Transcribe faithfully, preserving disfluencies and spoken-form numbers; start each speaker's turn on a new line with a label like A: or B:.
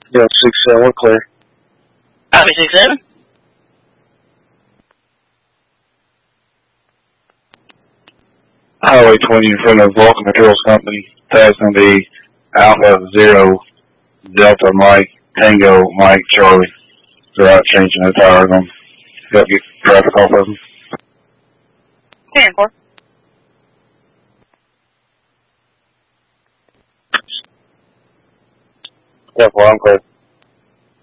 A: Yeah, six seven, we're clear.
B: Copy six seven.
A: Highway twenty in front of Vulcan Materials Company. Tag's going to be Alpha Zero Delta Mike Tango Mike Charlie. They're out changing the tires on. Help get traffic off of them.
B: ten four.
A: Yeah, well, I'm clear.